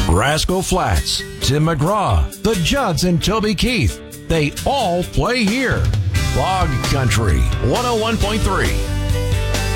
Rascal Flatts, Tim McGraw, the Judds, and Toby Keith. They all play here. Log Country 101.3.